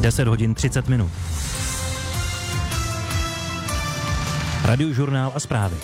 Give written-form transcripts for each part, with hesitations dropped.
10:30. Radiožurnál a zprávy.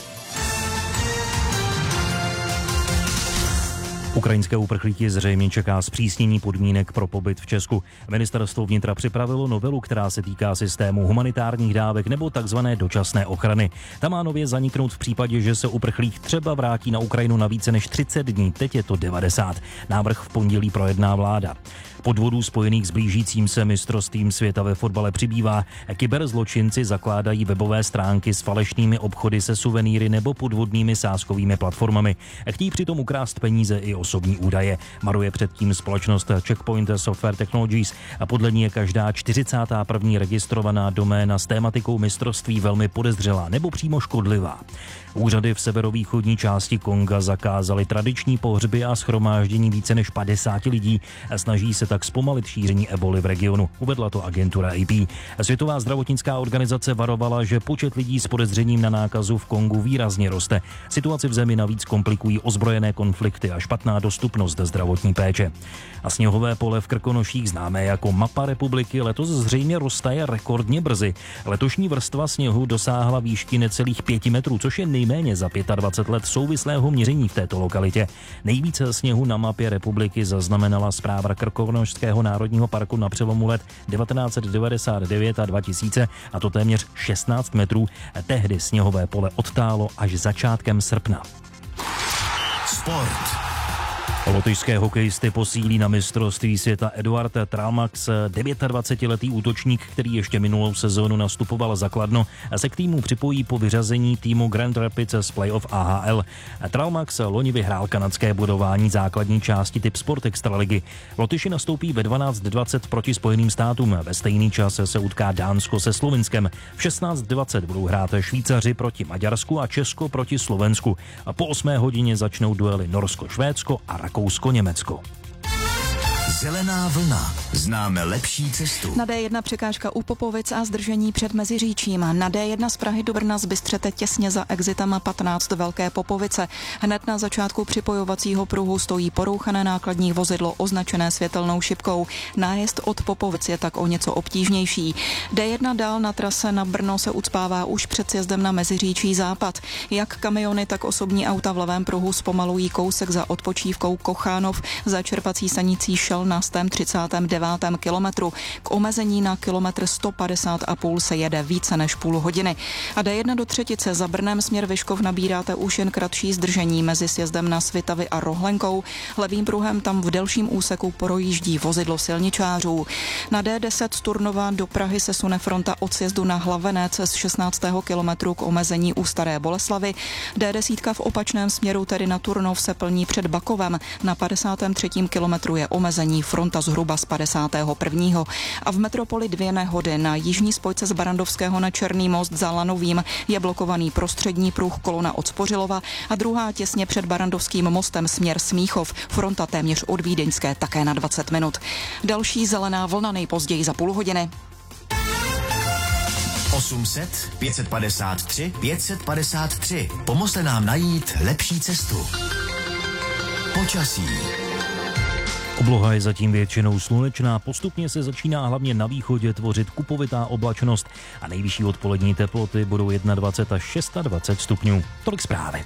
Ukrajinské uprchlíky zřejmě čeká zpřísnění podmínek pro pobyt v Česku. Ministerstvo vnitra připravilo novelu, která se týká systému humanitárních dávek nebo takzvané dočasné ochrany. Ta má nově zaniknout v případě, že se uprchlík třeba vrátí na Ukrajinu na více než 30 dní, teď je to 90. Návrh v pondělí projedná vláda. Podvodů spojených s blížícím se mistrovstvím světa ve fotbale přibývá. Kyberzločinci zakládají webové stránky s falešnými obchody se suvenýry nebo podvodnými sázkovými platformami. Chtějí přitom ukrást peníze i osobní údaje. Maruje předtím společnost Checkpoint Software Technologies a podle ní je každá 41. registrovaná doména s tématikou mistrovství velmi podezřelá nebo přímo škodlivá. Úřady v severovýchodní části Konga zakázaly tradiční pohřby a shromáždění více než 50 lidí. Snaží se tak zpomalit šíření eboli v regionu, uvedla to agentura AP. Světová zdravotnická organizace varovala, že počet lidí s podezřením na nákazu v Kongu výrazně roste. Situaci v zemi navíc komplikují ozbrojené konflikty a špatná dostupnost zdravotní péče. A sněhové pole v Krkonoších, známé jako mapa republiky, letos zřejmě roztaje rekordně brzy. Letošní vrstva sněhu dosáhla výšky necelých 5 metrů, což je nejméně za 25 let souvislého měření v této lokalitě. Nejvíce sněhu na mapě republiky zaznamenala správa Krkonošského národního parku na přelomu let 1999 a 2000, a to téměř 16 metrů. Tehdy sněhové pole odtálo až začátkem srpna. Sport. Lotyšské hokejisty posílí na mistrovství světa Eduard Tralmax, 29letý útočník, který ještě minulou sezónu nastupoval za Kladno, se k týmu připojí po vyřazení týmu Grand Rapids z playoff AHL. Tralmax loni vyhrál kanadské budování základní části typ Sport Extraligy. Lotyši nastoupí ve 12:20 proti Spojeným státům. Ve stejný čas se utká Dánsko se Slovinskem. V 16:20 budou hrát Švýcaři proti Maďarsku a Česko proti Slovensku. A po 8 hodině začnou duely Norsko-Švédsko a Rakousko-Německo. Zelená vlna. Známe lepší cestu. Na D1 překážka u Popovic a zdržení před Meziříčím. Na D1 z Prahy do Brna z Bystřete těsně za exitama 15 Velké Popovice. Hned na začátku připojovacího pruhu stojí porouchané nákladní vozidlo označené světelnou šipkou. Nájezd od Popovic je tak o něco obtížnější. D1 dál na trase na Brno se ucpává už před sjezdem na Meziříčí západ. Jak kamiony, tak osobní auta v levém pruhu zpomalují kousek za odpočívkou Kochánov, za čerpací stanicí Shell na 139. kilometru. K omezení na kilometr 150,5 se jede více než půl hodiny. A D1 do Třetice za Brnem směr Vyškov nabíráte už jen kratší zdržení mezi sjezdem na Svitavy a Rohlenkou. Levým pruhem tam v delším úseku projíždí vozidlo silničářů. Na D10 z Turnova do Prahy se sune fronta od sjezdu na Hlavenec z 16. kilometru k omezení u Staré Boleslavy. D10 v opačném směru, tedy na Turnov, se plní před Bakovem. Na 53. kilometru je omezení fronta zhruba z 51. A v metropoli 2 nehody. Na jižní spojce z Barandovského na Černý most za Lanovým je blokovaný prostřední pruh, kolona od Spořilova a druhá těsně před Barandovským mostem směr Smíchov. Fronta téměř od Vídeňské také na 20 minut. Další zelená vlna nejpozději za půl hodiny. 800 553 553. Pomozte nám najít lepší cestu. Počasí. Obloha je zatím většinou slunečná, postupně se začíná hlavně na východě tvořit kupovitá oblačnost a nejvyšší odpolední teploty budou 21 až 26 stupňů. Tolik zprávy.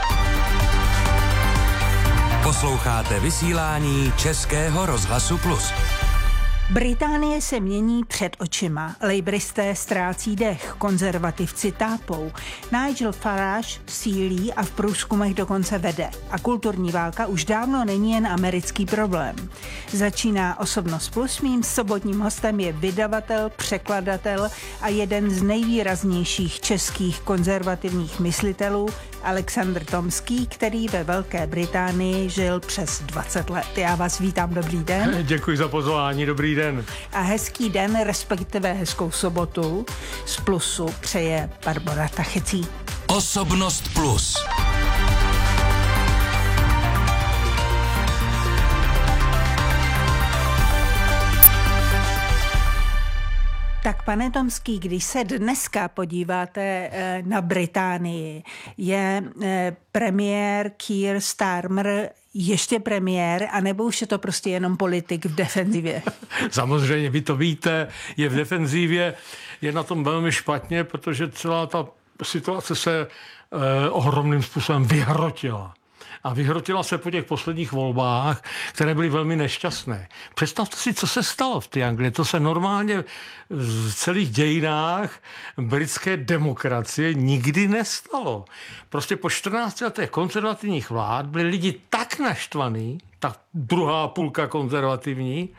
Posloucháte vysílání Českého rozhlasu Plus. Británie se mění před očima. Lejbristé ztrácí dech, konzervativci tápou. Nigel Farage sílí a v průzkumech dokonce vede. A kulturní válka už dávno není jen americký problém. Začíná Osobnost Plus. Mým sobotním hostem je vydavatel, překladatel a jeden z nejvýraznějších českých konzervativních myslitelů Alexandr Tomský, který ve Velké Británii žil přes 20 let. Já vás vítám, dobrý den. Děkuji za pozvání, dobrý den. A hezký den, respektive hezkou sobotu z Plusu přeje Barbora Tachecí. Osobnost Plus. Tak pane Tomský, když se dneska podíváte na Británii, je premiér Keir Starmer ještě premiér, anebo už je to prostě jenom politik v defenzivě? Samozřejmě, vy to víte, je v defenzivě, je na tom velmi špatně, protože celá ta situace se ohromným způsobem vyhrotila. A vyhrotila se po těch posledních volbách, které byly velmi nešťastné. Představte si, co se stalo v té Anglii. To se normálně v celých dějinách britské demokracie nikdy nestalo. Prostě po 14 letech konzervativních vlád byli lidi tak naštvaný, ta druhá půlka konzervativní,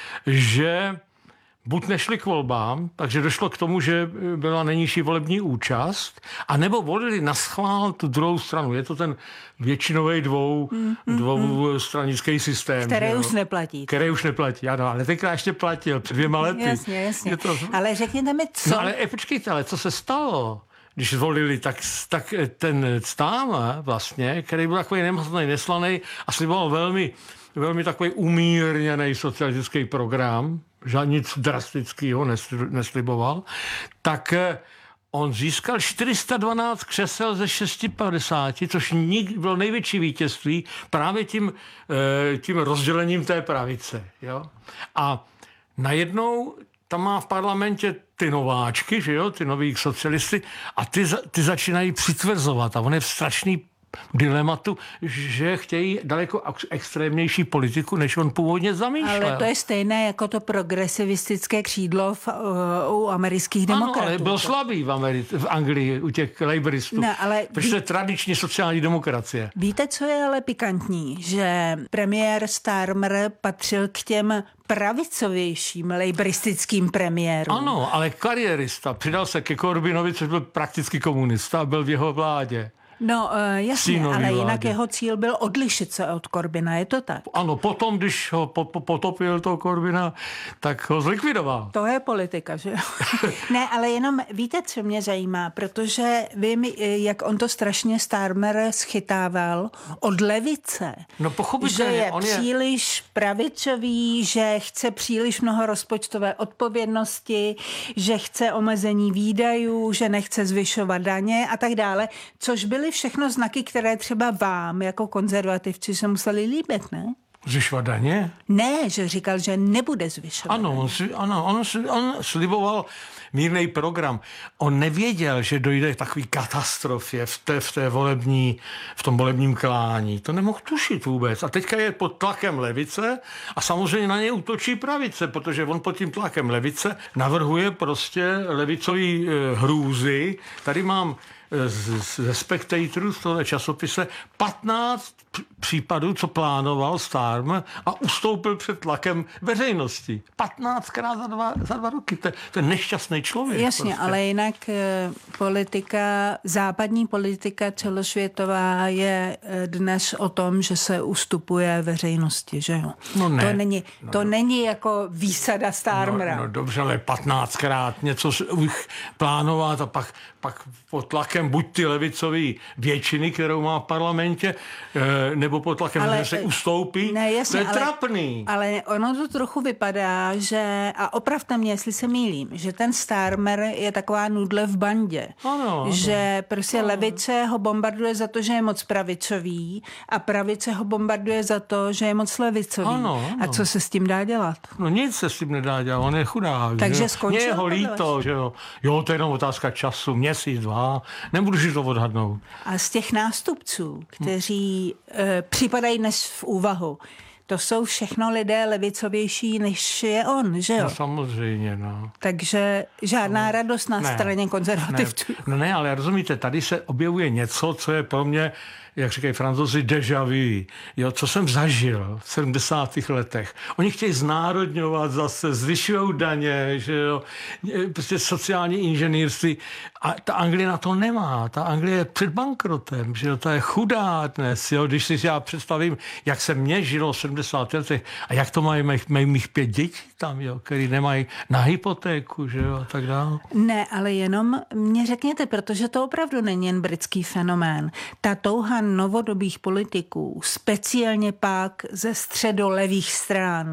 že buď nešli k volbám, takže došlo k tomu, že byla nejnižší volební účast, anebo volili naschvál tu druhou stranu. Je to ten většinový dvoustranický systém. Který už neplatí. Který už neplatí, ano, ale tenkrát ještě platil před 2 lety. Jasně. Ale řekněte mi, co... No ale počkejte, ale co se stalo? Když zvolili, tak ten Starmer vlastně, který byl takový nemocný, neslaný a sliboval velmi takový umírněný socialistický program, že nic drastického nesliboval, tak on získal 412 křesel ze 650, což bylo největší vítězství právě tím rozdělením té pravice. Jo? A najednou tam má v parlamentě ty nováčky, že jo, ty nový socialisty, a ty začínají přitvrzovat a on je v strašný dilematu, že chtějí daleko extrémnější politiku, než on původně zamýšlel. Ale to je stejné jako to progresivistické křídlo u amerických demokratů. Ano, ale byl slabý v Anglii u těch labouristů, protože to je tradiční sociální demokracie. Víte, co je ale pikantní? Že premiér Starmer patřil k těm pravicovějším labouristickým premiérům. Ano, ale kariérista. Přidal se ke Corbynovi, což byl prakticky komunista, byl v jeho vládě. No jasně, ale jinak jeho cíl byl odlišit se od Corbyna, je to tak? Ano, potom, když ho potopil toho Corbyna, tak ho zlikvidoval. To je politika, že jo? Ne, ale jenom víte, co mě zajímá, protože vím, jak on to strašně Starmer schytával od levice. No pochopitelně. Že je příliš pravicový, že chce příliš mnoho rozpočtové odpovědnosti, že chce omezení výdajů, že nechce zvyšovat daně a tak dále, což byly všechno znaky, které třeba vám jako konzervativci se museli líbit, ne? Zvyšovat daně? Ne, že říkal, že nebude zvyšovat. Ano, on sliboval mírný program. On nevěděl, že dojde k takový katastrofě v tom volebním klání. To nemohl tušit vůbec. A teďka je pod tlakem levice a samozřejmě na něj útočí pravice, protože on pod tím tlakem levice navrhuje prostě levicový hrůzy. Tady mám ze Spectatoru, z toho časopise, 15 případů, co plánoval Starmer a ustoupil před tlakem veřejnosti. 15krát za dva roky. To je nešťastný člověk. Jasně, prostě. Ale jinak západní politika celosvětová je dnes o tom, že se ustupuje veřejnosti, že jo? No ne. To není jako výsada Starmera. No dobře, ale 15krát něco plánovat a pak pod tlakem buď ty levicový většiny, kterou má v parlamentě, nebo pod tlakem, že se ustoupí. Ne, jasně, to je trapný. Ale ono to trochu vypadá, že, a opravte mě, jestli se mýlím, že ten Starmer je taková nudle v bandě. Ano. Že prostě levice ho bombarduje za to, že je moc pravicový a pravice ho bombarduje za to, že je moc levicový. Ano. A co se s tím dá dělat? No nic se s tím nedá dělat, on je chudák. Takže skončil. Mně je ho líto, že jo. Jo, to je jenom otázka času, měsíc, 2, nebudu si to odhadnout. A z těch nástupců, kteří připadají dnes v úvahu, to jsou všechno lidé levicovější, než je on, že jo? No samozřejmě, no. Takže žádná radost na straně konzervativců. Ne, ale rozumíte, tady se objevuje něco, co je pro mě, jak říkají Francouzi, déjà vu. Jo, co jsem zažil v 70. letech. Oni chtějí znárodňovat zase, zvyšují daně, že jo, prostě sociální inženýrství. A ta Anglie na to nemá. Ta Anglie je před bankrotem, že jo, ta je chudá dnes, jo. Když si já představím, jak se mě žilo v 70. letech a jak to mají mých 5 dětí tam, jo, který nemají na hypotéku, že jo, a tak dále. Ne, ale jenom mě řekněte, protože to opravdu není jen britský fenomén. Ta touha novodobých politiků, speciálně pak ze středolevých stran,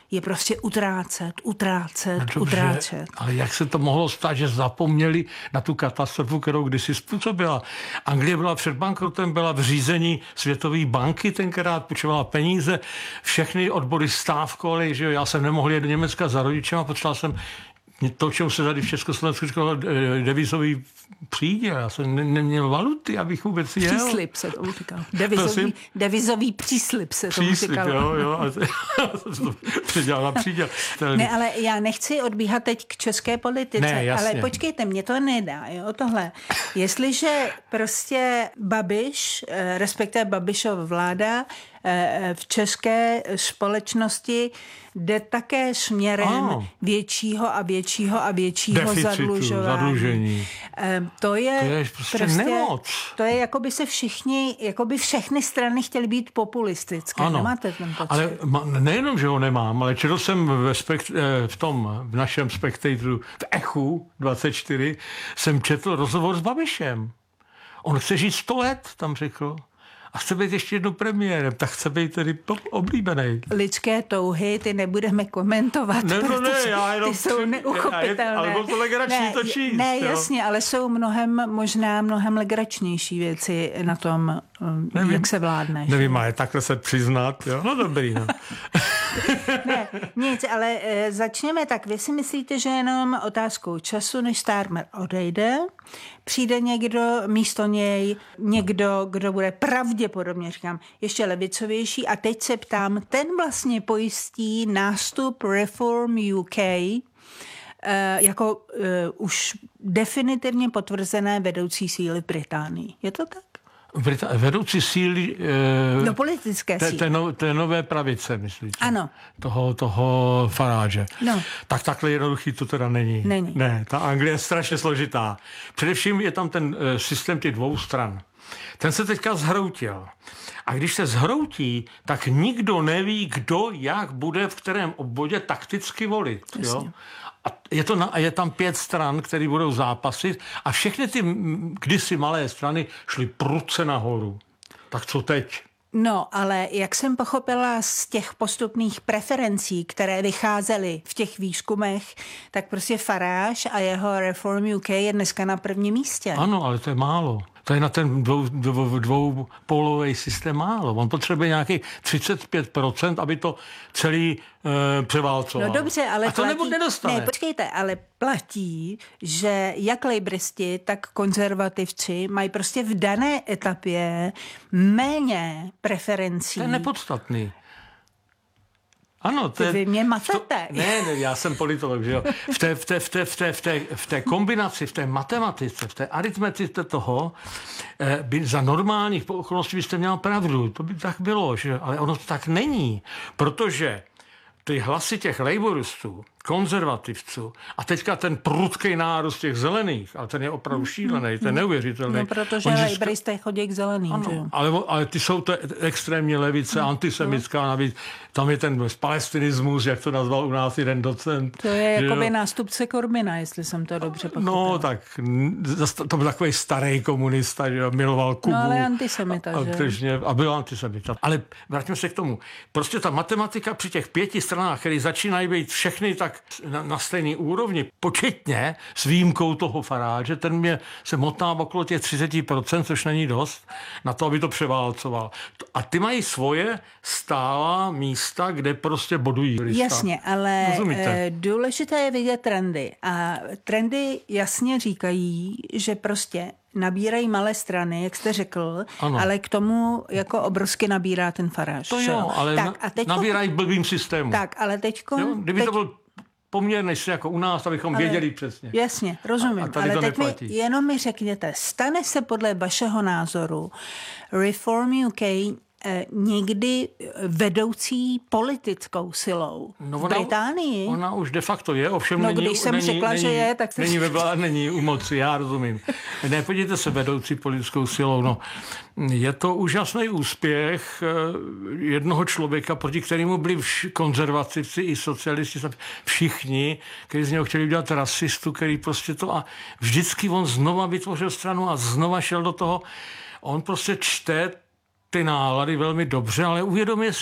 je prostě utrácet. Dobře, ale jak se to mohlo stát, že zapomněli na tu katastrofu, kterou kdysi způsobila? Anglie byla před bankrotem, byla v řízení Světové banky, tenkrát půjčovala peníze, všechny odbory stávkovaly, že jo, já jsem nemohl jít do Německa za rodičem a potřeboval jsem to, čemu se tady v Československu říkalo devizový příděl. Já jsem neměl valuty, abych vůbec jel. Příslib se tomu říkal. Devizový příslib se tomu říkalo. Jo. To předělal na příděl. Ne, ale já nechci odbíhat teď k české politice, ne, ale počkejte, mě to nedá, jo, tohle. Jestliže prostě Babiš, respektive Babišova vláda v české společnosti jde také směrem většího a většího zadlužení. To je prostě nemoc. To je, jako by se všechny strany chtěly být populistické. Ano. Nemáte ten pocit? Ale nejenom, že ho nemám, ale četl jsem v našem Spectatoru, v Echu 24, jsem četl rozhovor s Babišem. On chce žít 100 let, tam řekl. A chce být ještě jednou premiérem, tak chce být tedy oblíbený. Lidské touhy, ty nebudeme komentovat. Ne, já jenom... Ty jsou neuchopitelné. Ale bylo to legrační to číst. Ne, jasně, ale jsou možná mnohem legračnější věci na tom, nevím, jak se vládneš. Nevím, ale takhle se přiznat, jo? No dobrý, no. Ne, nic, ale začněme tak. Vy si myslíte, že jenom otázkou času, než Starmer odejde, přijde někdo místo něj, někdo, kdo bude pravděpodobně, říkám, ještě levicovější. A teď se ptám, ten vlastně pojistí nástup Reform UK jako už definitivně potvrzené vedoucí síly Británii. Je to tak? Vedoucí síly... No politické síly. Té nové pravice, myslíte? Ano. Toho Farage. No. Tak takhle jednoduchý to teda není. Ne, ta Anglie je strašně složitá. Především je tam ten systém těch dvou stran. Ten se teďka zhroutil. A když se zhroutí, tak nikdo neví, kdo jak bude v kterém obvodě takticky volit. Jo? A je tam 5 stran, které budou zápasit a všechny ty kdysi malé strany šly prudce nahoru. Tak co teď? No, ale jak jsem pochopila z těch postupných preferencí, které vycházely v těch výzkumech, tak prostě Farage a jeho Reform UK je dneska na prvním místě. Ano, ale to je málo. To je na ten dvoupólový systém málo. On potřebuje nějakých 35%, aby to celý převálcoval. No dobře, ale a to nedostane. Ne, počkejte, ale platí, že jak lejbristi, tak konzervativci mají prostě v dané etapě méně preferencí. To je nepodstatný. Ano, vy mě matete. Ne, já jsem politolog, že jo. V té kombinaci, v té matematice, v té aritmetice toho, by za normálních okolností byste měl pravdu. To by tak bylo, že? Ale ono to tak není, protože ty hlasy těch labouristů, konzervativců a teďka ten prudký nárůst těch zelených, ale ten je opravdu šílený, ten je neuvěřitelný. No, protože laboristé chodí k zeleným. Ano, ale ty jsou to extrémní levice, antisemitská navíc. Tam je ten palestinismus, jak to nazval u nás jeden docent. To je jakoby nástupce Corbina, jestli jsem to dobře pochopila. No, tak to byl takový starý komunista, že miloval Kubu. No, ale antisemita, že? A byl antisemita. Ale vraťme se k tomu. Prostě ta matematika při těch 5 stranách, které začínají být všechny tak na stejné úrovni, početně, s výjimkou toho Farage, ten se motá okolo těch 30%, což není dost, na to, aby to převálcoval. A ty mají svoje stálá místa, kde prostě bodují. Jasně, ale důležité je vidět trendy. A trendy jasně říkají, že prostě nabírají malé strany, jak jste řekl, ano. Ale k tomu jako obrovsky nabírá ten Farage. To jo, ale nabírají blbým systému. Tak, ale kdyby to byl poměrně jako u nás, abychom věděli přesně. Jasně, rozumím. Ale teď jenom mi řekněte, stane se podle vašeho názoru Reform UK někdy vedoucí politickou silou v Británii? Ona už de facto je, ovšem není u moci, já rozumím. Ne, podívejte se, vedoucí politickou silou. No, je to úžasný úspěch jednoho člověka, proti kterému byli konzervativci i socialisti, všichni, kteří z něho chtěli udělat rasistu, který prostě to a vždycky on znova vytvořil stranu a znova šel do toho. On prostě čte ty nálady velmi dobře, ale uvědomuje se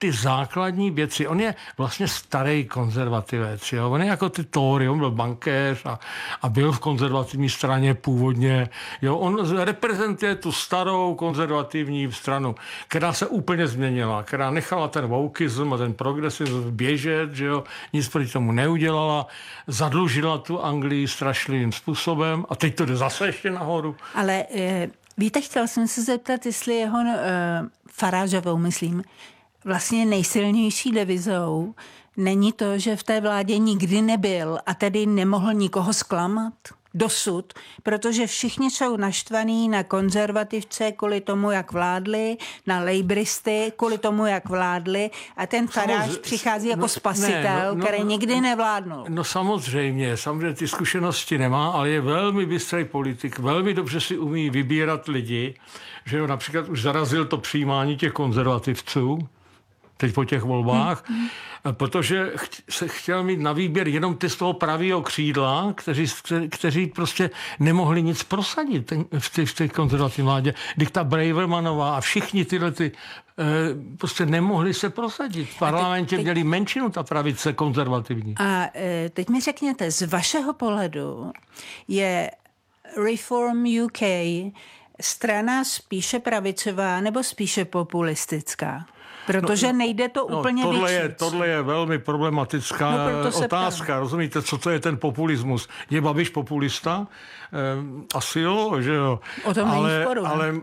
ty základní věci. On je vlastně starý konzervativec. Jo? On je jako ty Tory, on byl bankéř a byl v konzervativní straně původně. Jo? On reprezentuje tu starou konzervativní stranu, která se úplně změnila, která nechala ten wokeism a ten progresivism běžet, že jo? Nic proti tomu neudělala, zadlužila tu Anglii strašlivým způsobem a teď to jde zase ještě nahoru. Ale víte, chtěl jsem se zeptat, jestli jeho Farageovou, myslím, vlastně nejsilnější devizou není to, že v té vládě nikdy nebyl a tedy nemohl nikoho zklamat dosud, protože všichni jsou naštvaní na konzervativce kvůli tomu, jak vládli, na lejbristy kvůli tomu, jak vládli a ten Farage přichází jako spasitel, který nikdy nevládnul. No samozřejmě ty zkušenosti nemá, ale je velmi bystrý politik, velmi dobře si umí vybírat lidi, že jo, například už zarazil to přijímání těch konzervativců, teď po těch volbách, protože se chtěl mít na výběr jenom ty z toho pravého křídla, kteří prostě nemohli nic prosadit v té konzervativní vládě. Dikta Bravermanová a všichni tyhle prostě nemohli se prosadit. V parlamentě měli menšinu ta pravice konzervativní. A teď mi řekněte, z vašeho pohledu je Reform UK strana spíše pravicová nebo spíše populistická? Protože nejde to úplně vyčít. Tohle je velmi problematická otázka. Rozumíte, co to je ten populismus? Je Babiš populista? Asi jo, že jo. O tom ale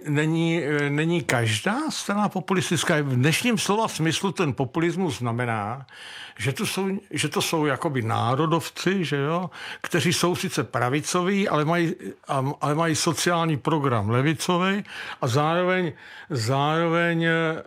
není každá strana populistická. V dnešním slova smyslu ten populismus znamená, že to jsou jakoby národovci, že jo, kteří jsou sice pravicoví, ale mají sociální program levicový a zároveň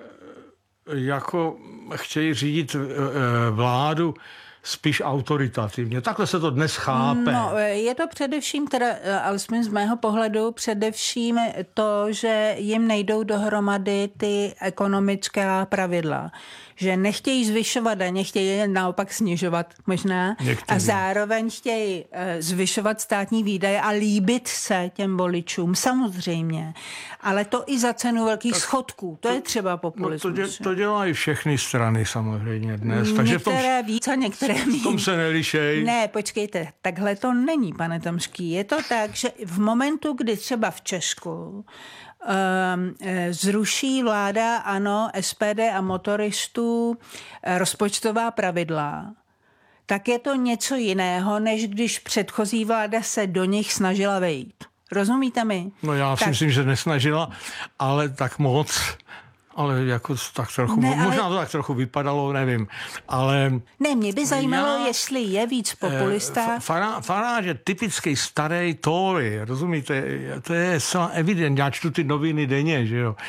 jako chtějí řídit vládu spíš autoritativně. Takhle se to dnes chápe. No, je to především, teda, alespoň z mého pohledu, především to, že jim nejdou dohromady ty ekonomická pravidla. Že nechtějí zvyšovat daně, chtějí je naopak snižovat možná. A zároveň chtějí zvyšovat státní výdaje a líbit se těm voličům, samozřejmě. Ale to i za cenu velkých schodků. To je třeba populismus. To dělají všechny strany samozřejmě dnes. Některé víc a některé méně. V tom se nelišej. Ne, počkejte, takhle to není, pane Tomský. Je to tak, že v momentu, kdy třeba v Česku zruší vláda, ANO, SPD a motoristů rozpočtová pravidla, tak je to něco jiného, než když předchozí vláda se do nich snažila vejít. Rozumíte mi? No já si myslím, že nesnažila, ale tak moc. Ale jako tak trochu, možná to tak trochu vypadalo, nevím, ale... Ne, mě by zajímalo, jestli je víc populista. Farage je typický starý Tory, rozumíte? To je zcela evident, já čtu ty noviny denně, že jo?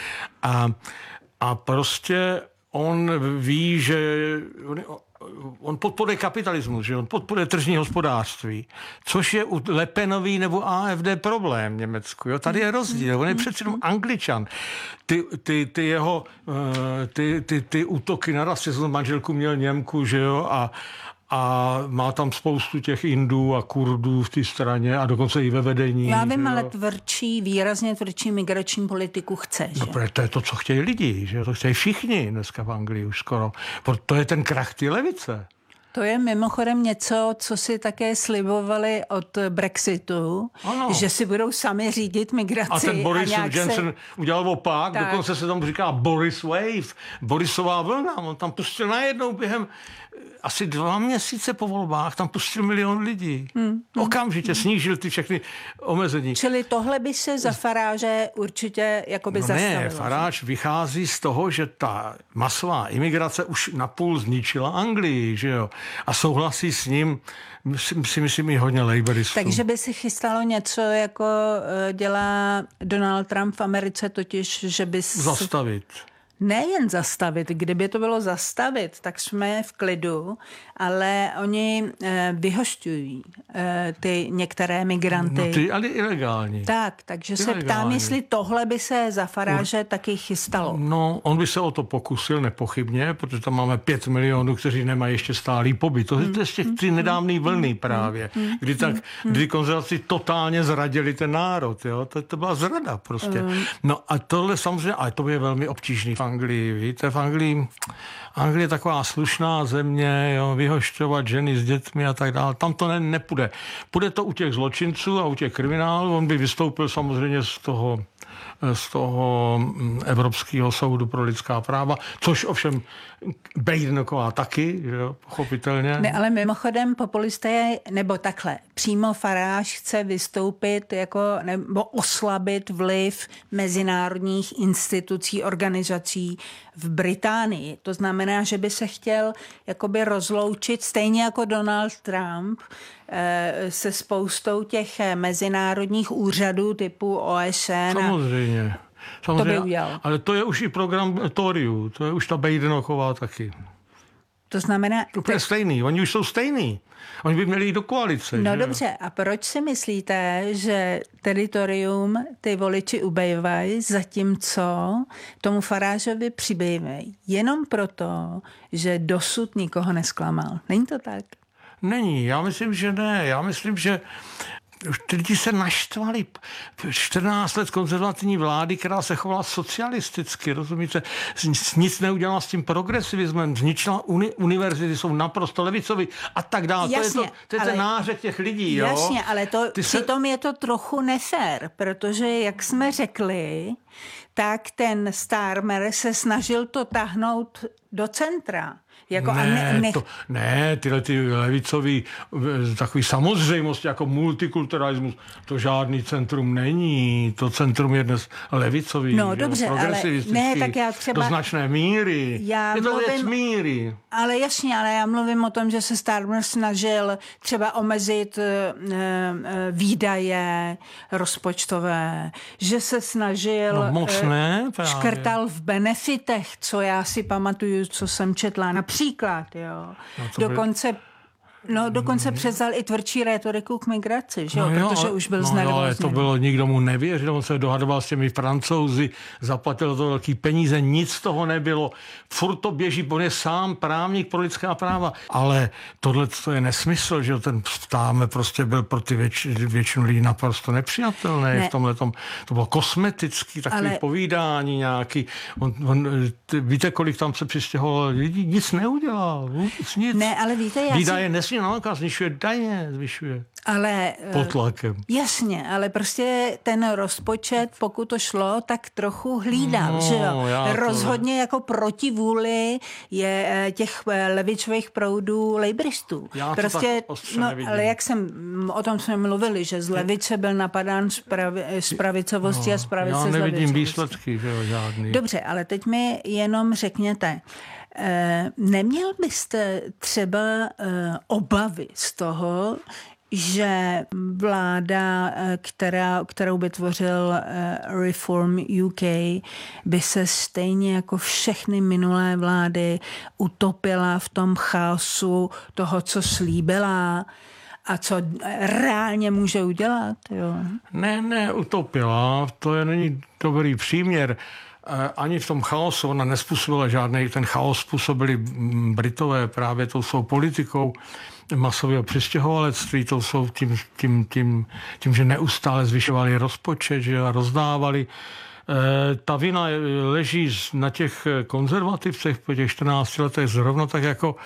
A prostě on ví, že... On podporuje kapitalismus, že on podporuje tržní hospodářství, což je u Le Penový nebo AfD problém v Německu. Jo? Tady je rozdíl, on je přece jenom Angličan. Ty jeho ty útoky na rasismus, manželku měl Němku, že jo, a má tam spoustu těch Indů a Kurdů v té straně a dokonce i ve vedení. Já vím, ale výrazně tvrdší migrační politiku chce. Že? No, to je to, co chtějí lidi, že to chtějí všichni dneska v Anglii už skoro. To je ten krach té levice. To je mimochodem něco, co si také slibovali od Brexitu, ano. Že si budou sami řídit migraci. A ten Boris Johnson udělal opak, dokonce se tomu říká Boris Wave, Borisová vlna. On tam pustil najednou během asi 2 měsíce po volbách, tam pustil 1 milion lidí. Okamžitě snížil ty všechny omezení. Čili tohle by se za Farage určitě jakoby zastavilo. Ne, Farage vychází z toho, že ta masová imigrace už napůl zničila Anglii, že jo? A souhlasí s ním, si myslím, i hodně laboristů. Takže by si chystalo něco, jako dělá Donald Trump v Americe, totiž, že by... Zastavit. Nejen zastavit, kdyby to bylo zastavit, tak jsme v klidu, ale oni vyhošťují ty některé migranty. No ty, ale ilegální. Takže se ptám, jestli tohle by se za Farage taky chystalo. No, on by se o to pokusil nepochybně, protože tam máme 5 milionů, kteří nemají ještě stálý pobyt. To je z těch ty nedávné vlny právě, kdy konzervativci totálně zradili ten národ. Jo? To byla zrada prostě. No a tohle samozřejmě, ale to je velmi obtížný v Anglii. Víte, v Anglii je taková slušná země, jo, vyhošťovat ženy s dětmi a tak dále. Tam to nepůjde. Půjde to u těch zločinců a u těch kriminálů. On by vystoupil samozřejmě z toho Evropského soudu pro lidská práva, což ovšem Bidenová taky, že jo, pochopitelně. Ne, ale mimochodem populisté, nebo takhle, přímo Farage chce vystoupit nebo oslabit vliv mezinárodních institucí, organizací v Británii. To znamená, že by se chtěl jakoby rozloučit, stejně jako Donald Trump, se spoustou těch mezinárodních úřadů typu OSN. Samozřejmě. To by udělal. Ale to je už i program Toryů, to je už ta Bidenová taky. To znamená... Úplně stejný, oni už jsou stejný. Oni by měli jít do koalice. No že? Dobře, a proč si myslíte, že teritorium ty voliči ubejvají, zatímco tomu Farageovi přibývají? Jenom proto, že dosud nikoho nesklamal. Není to tak? Není, já myslím, že ne. Já myslím, že ty lidi se naštvali. 14 let konzervativní vlády, která se chovala socialisticky, rozumíte? Nic neudělala s tím progresivismem, zničila univerzity, jsou naprosto levicovi a tak dále. Jasně, to je ten nářek těch lidí. Jo? Jasně, ale přitom je to trochu nefér, protože, jak jsme řekli, tak ten Starmer se snažil to tahnout do centra. Jako tyhle ty levicový takový samozřejmosti jako multikulturalismus, to žádný centrum není. To centrum je dnes levicový, dobře, progresivistický, ale ne, tak já třeba, do značné míry. Je to věc míry. Ale jasně, ale já mluvím o tom, že se Starmer snažil třeba omezit výdaje rozpočtové, že se snažil škrtal v benefitech, co já si pamatuju, co jsem četla. Například, jo. Dokonce převzal i tvrdší rétoriku k migraci, že jo? Protože už byl znervózněný. Ale to bylo, nikdo mu nevěřil, on se dohadoval s těmi Francouzi, zaplatil to velký peníze, nic z toho nebylo. Furt to běží, on je sám právník pro lidská práva. Ale tohle to je nesmysl, že ten Stáme prostě byl pro ty většinu lidí naprosto nepřijatelný. V tomhletom, to bylo kosmetický takový povídání nějaký. Víte, kolik tam se přistěhovalo lidí? Nic neudělal, vůbec nic. Ne, ale víte, zvyšuje daně, ale pod tlakem. Jasně, ale prostě ten rozpočet, pokud to šlo, tak trochu hlídal, že jo? Rozhodně jako proti vůli je těch levicových proudů lejbristů. Prostě, ale jak o tom jsme mluvili, že z levice byl napadán z pravicovosti a z pravice z levicovosti. Já nevidím výsledky, že jo, žádný. Dobře, ale teď mi jenom řekněte, neměl byste třeba obavy z toho, že vláda, kterou by tvořil Reform UK, by se stejně jako všechny minulé vlády utopila v tom chaosu toho, co slíbila a co reálně může udělat? Jo? Ne, utopila, to není dobrý příměr. Ani v tom chaosu ona nespůsobila žádný, ten chaos způsobili Britové právě tou svou politikou masového přistěhovalectví, to jsou tím, že neustále zvyšovali rozpočet, že rozdávali. Ta vina leží na těch konzervativcech po těch 14 letech zrovna tak jako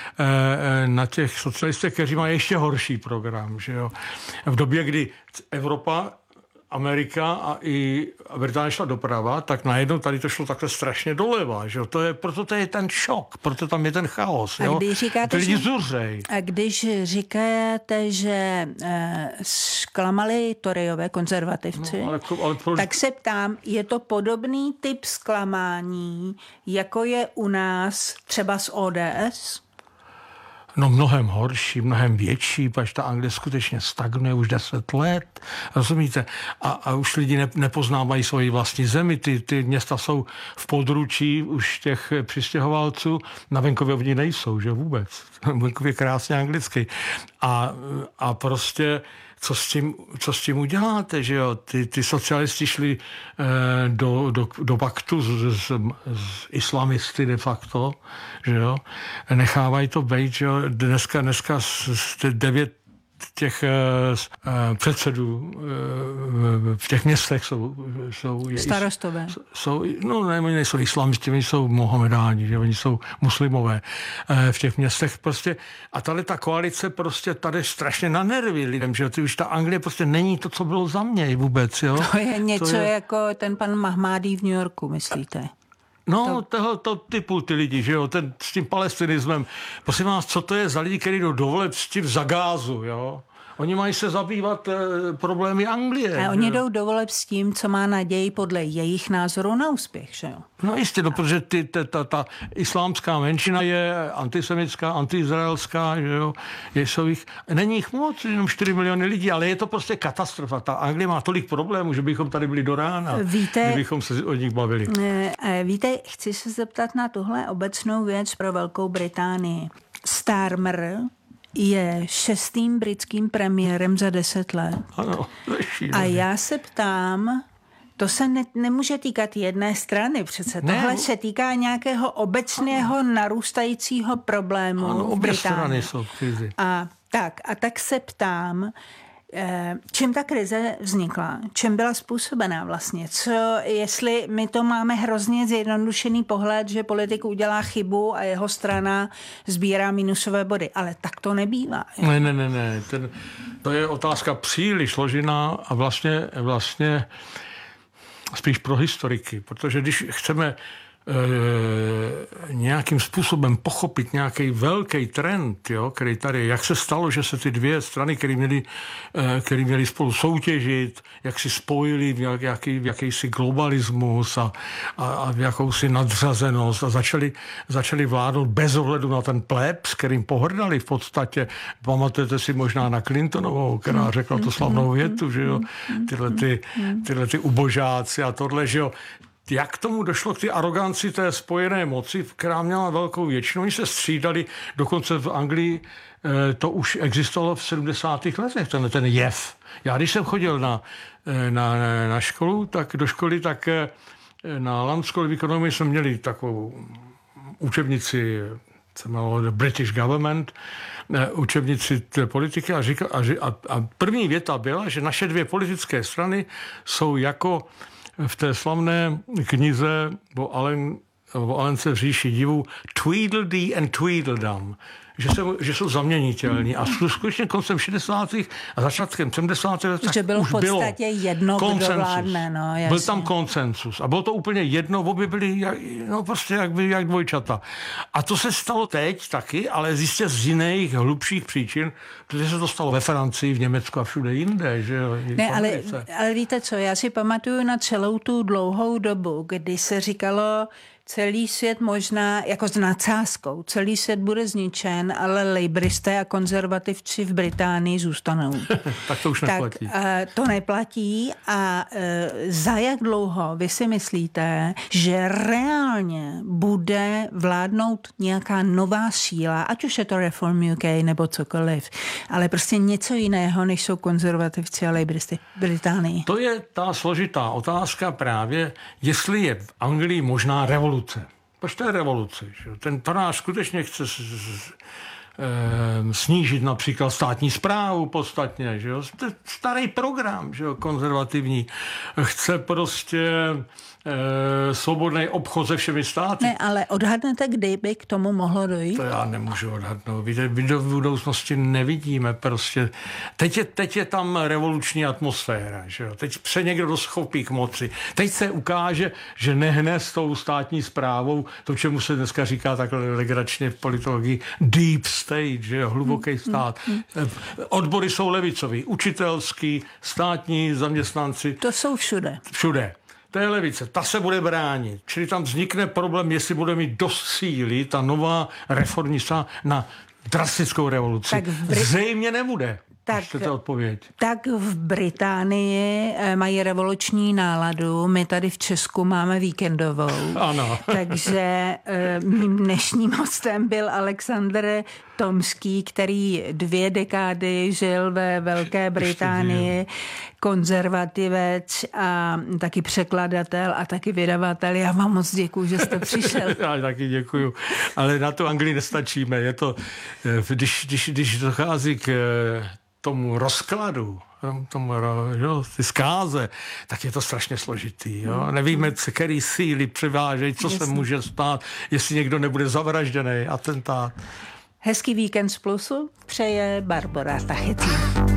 na těch socialistech, kteří mají ještě horší program. Že jo? V době, kdy Evropa, Amerika a i Británie šla doprava, tak najednou tady to šlo takhle strašně doleva. Že? Proto to je ten šok, proto tam je ten chaos. Jo? Říkáte, lidi zuřej. A když říkáte, že zklamali Toryové konzervativci, tak se ptám, je to podobný typ zklamání, jako je u nás třeba z ODS? No mnohem horší, mnohem větší, protože ta Anglie skutečně stagnuje už 10 let, rozumíte? A už lidi nepoznávají svoji vlastní zemi, ty města jsou v područí už těch přistěhovalců, na venkově oni nejsou, že vůbec. Venkově je krásně anglický. A prostě co s tím uděláte, že jo? Ty socialisti šli do paktu s islamisty de facto, že jo? Nechávají to být, že jo? Dneska těch předsedů v těch městech jsou starostové. Nejsou islamisti, oni jsou mohamedáni, že oni jsou muslimové v těch městech prostě. A tady ta koalice prostě tady strašně na nervy lidem, že už ta Anglie prostě není to, co bylo za mě vůbec. Jo? To je něco jako ten pan Mahmádí v New Yorku, myslíte? No, tohoto typu ty lidi, že jo, s tím palestinismem. Prosím vás, co to je za lidi, kteří jdou do voleb s tím za Gázu, jo? Oni mají se zabývat problémy Anglie. A oni jdou do voleb s tím, co má naději podle jejich názoru na úspěch, že jo? No jistě, protože ta islámská menšina je antisemitská, antiizraelská, že jo, není jich moc, jenom 4 miliony lidí, ale je to prostě katastrofa. Ta Anglie má tolik problémů, že bychom tady byli do rána, kdybychom se o nich bavili. Víte, chci se zeptat na tuhle obecnou věc pro Velkou Británii. Starmer je 6. britským premiérem za 10 let. Ano, a já se ptám, to se nemůže týkat jedné strany přece. Tohle se týká nějakého obecného narůstajícího problému v Británii. Obě strany jsou v krizi. A tak se ptám, čím ta krize vznikla? Čím byla způsobená vlastně? Jestli my to máme hrozně zjednodušený pohled, že politik udělá chybu a jeho strana sbírá minusové body. Ale tak to nebývá. Ne. To je otázka příliš složená a vlastně spíš pro historiky. Protože když chceme nějakým způsobem pochopit nějaký velký trend, jo, který tady, jak se stalo, že se ty dvě strany, které měly spolu soutěžit, jak si spojili v jakýsi globalismus a v jakousi nadřazenost a začali vládnout bez ohledu na ten pleb, s kterým pohrdali v podstatě. Pamatujete si možná na Clintonovou, která řekla tu slavnou větu, že jo, tyhle ty ubožáci a tohle, že jo. Jak tomu došlo k té aroganci té spojené moci, která měla velkou většinu? Oni se střídali, dokonce v Anglii to už existovalo v 70. letech, ten jev. Já když jsem chodil na školu, tak do školy, tak na London School of Economy jsme měli takovou učebnici, se jmenovalo The British Government, učebnici politiky a první věta byla, že naše dvě politické strany jsou jako v té slavné knize o Alence v říši divů Tweedledee and Tweedledum, že jsou zaměnitelní. A skutečně koncem 60. a začátkem 70. let že bylo v podstatě jedno, kdo vládne. No, jasně. Byl tam konsensus. A bylo to úplně jedno, obě byly prostě jak dvojčata. A to se stalo teď taky, ale zjistě z jiných hlubších příčin, protože se to stalo ve Francii, v Německu a všude jinde. Že? Ne, ale víte co, já si pamatuju na celou tu dlouhou dobu, kdy se říkalo, celý svět možná, jako s nadsázkou, celý svět bude zničen, ale lejbristé a konzervativci v Británii zůstanou. Tak to už neplatí. To neplatí a za jak dlouho vy si myslíte, že reálně bude vládnout nějaká nová síla, ať už je to Reform UK nebo cokoliv, ale prostě něco jiného, než jsou konzervativci a lejbristy v Británii. To je ta složitá otázka právě, jestli je v Anglii možná revoluce. Proč to je revoluce? Že? Ten panář skutečně chce snížit například státní správu podstatně. Že? To je starý program, že? Konzervativní. Chce prostě svobodný obchod se všemi státy. Ne, ale odhadnete, kdy by k tomu mohlo dojít? To já nemůžu odhadnout. Víte, do budoucnosti nevidíme prostě. Teď je tam revoluční atmosféra. Že jo? Teď se někdo doschopí k moci. Teď se ukáže, že nehne s tou státní správou, to, čemu se dneska říká takhle legračně v politologii, deep state, že jo? Hluboký stát. Odbory jsou levicový, učitelský, státní zaměstnanci. To jsou všude. Všude. To je levice, ta se bude bránit. Čili tam vznikne problém, jestli bude mít dost síly ta nová reformní strana na drastickou revoluci. Zřejmě nebude. Chcete odpověď? Tak v Británii mají revoluční náladu, my tady v Česku máme víkendovou. Ano. Takže mým dnešním hostem byl Alexander Tomský, který 2 dekády žil ve Velké Británii. konzervativec a taky překladatel a taky vydavatel. Já vám moc děkuju, že jste přišel. Já taky děkuju. Ale na tu Anglii nestačíme. Je to, když dochází k tomu rozkladu, ty zkáze, tak je to strašně složitý. Jo? Nevíme, který síly převážejí, co se může stát, jestli někdo nebude zavražděný, atentát. Hezký víkend z Plusu přeje Barbora Tachytý.